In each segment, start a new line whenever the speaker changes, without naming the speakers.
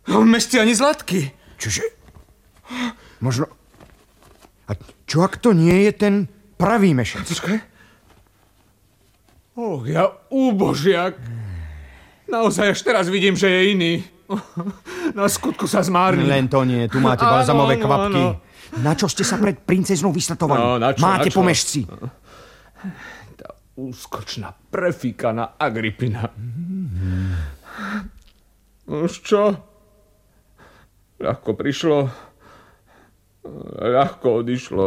Mešci ani zlatky.
Čože? Možno... A čo ak to nie je ten pravý mešec?
Počkaj. Ja úbožiak. Naozaj až teraz vidím, že je iný. Na skutku sa zmárni.
Len to nie, tu máte balzamové kvapky. Na čo ste sa pred princeznou vysletovali? Máte po mešci.
Tá úskočná prefíkaná Agrippina. Už čo? Ľahko prišlo, ľahko odišlo.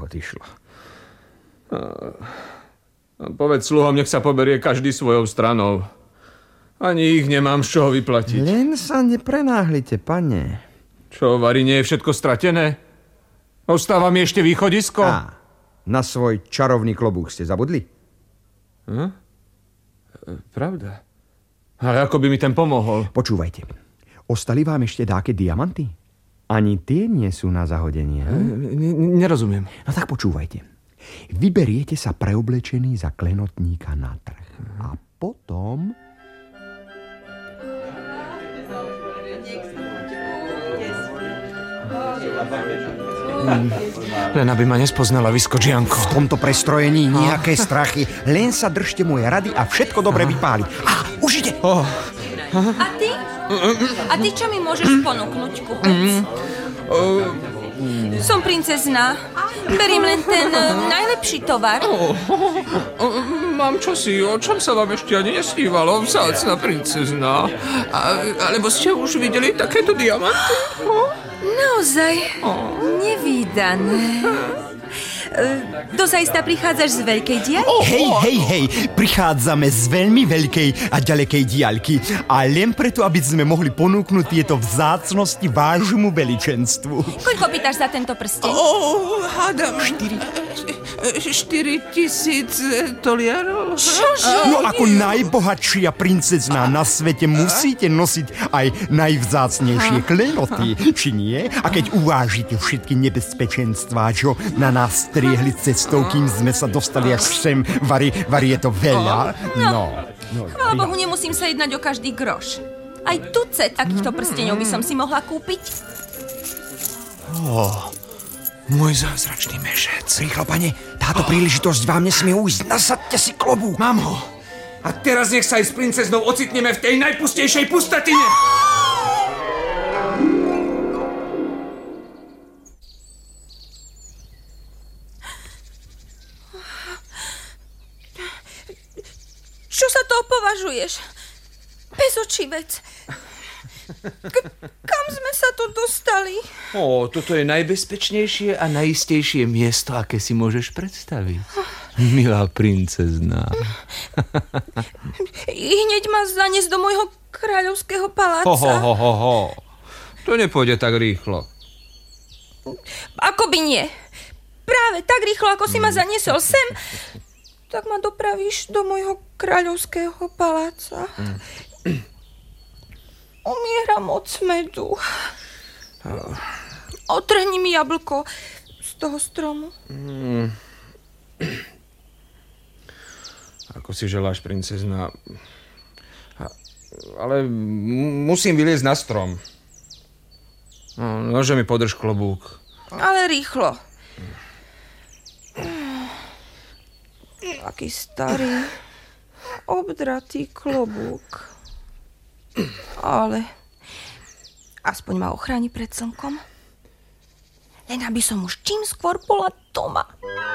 Povedz sluhom, nech sa poberie každý svojou stranou. Ani ich nemám z čoho vyplatiť.
Len sa neprenáhlite, pane.
Čo, Vari, nie je všetko stratené? Ostáva mi ešte východisko?
Na svoj čarovný klobúk ste zabudli?
Pravda. Ale ako by mi ten pomohol?
Počúvajte. Ostali vám ešte dáke diamanty? Ani tie nie sú na zahodenie.
Nerozumiem.
No tak počúvajte. Vyberiete sa preoblečený za klenotníka na trh. A potom...
Len aby ma nespoznala vyskočianko.
V tomto prestrojení nejaké strachy. Len sa držte moje rady a všetko dobre vypáli. Už ide!
A ty? A ty čo mi môžeš ponúknuť, kupec? Som princezná. Beriem len ten najlepší tovar.
Mám čosi, o čom sa vám ešte ani nesnívalo, vzácna princezná. Alebo ste už videli takéto diamanty?
Naozaj nevídané. Dozajista prichádzaš z veľkej diaľky?
Hej, prichádzame z veľmi veľkej a ďalekej diaľky. A len preto, aby sme mohli ponúknuť tieto vzácnosti vášmu veličenstvu.
Koľko pýtaš za tento prsteň?
Hádam 4,000 toliarov.
Čože?
No ako najbohatšia princezná na svete musíte nosiť aj najvzácnejšie klenoty, či nie? A keď uvážite všetky nebezpečenstvá, čo na nás striehli cestou, kým sme sa dostali až sem, Vari, je to veľa.
Chvála Bohu, nemusím sa jednať o každý groš. Aj tucet takýchto prsteňov by som si mohla kúpiť.
Môj zázračný mešec.
Rýchlo, pane, táto príležitosť vám nesmie ujsť. Nasadte si klobúk.
Mám ho. A teraz nech sa aj s princeznou ocitneme v tej najpustejšej pustatine.
Čo sa toho považuješ? Bezočivec. Kam sme sa tu dostali?
Toto je najbezpečnejšie a najistejšie miesto, aké si môžeš predstaviť. Milá princezná.
Hneď ma zaniesť do môjho kráľovského paláca.
To nepôjde tak rýchlo.
Ako by nie? Práve tak rýchlo, ako si ma zaniesol sem, tak ma dopravíš do môjho kráľovského paláca. Umieram od smedu. Otrhni mi jablko z toho stromu.
Ako si želáš, princezná. Ale musím vyliezť na strom. Nože mi podrž klobúk.
Ale rýchlo. Aký starý, obdratý klobúk. Ale aspoň ma ochráni pred slnkom. Len aby som už čím skôr bola doma.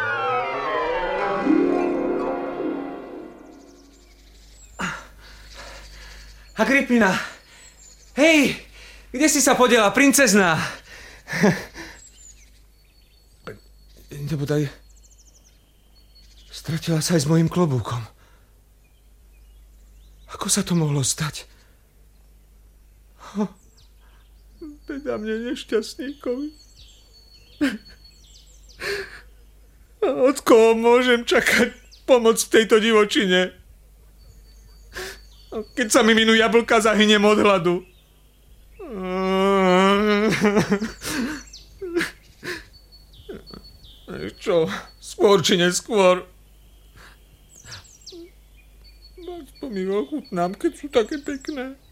Agrippina! Hej! Kde si sa podiela, princezná? Nebodaj... Stratila sa aj s mojím klobúkom. Ako sa to mohlo stať? Beda mne nešťastníkovi. Od koho môžem čakať pomoc v tejto divočine? Keď sa mi minú jablka, zahyniem od hladu. Čo? Skôr či neskôr? Aspoň mi ochutnám, keď sú také pekné.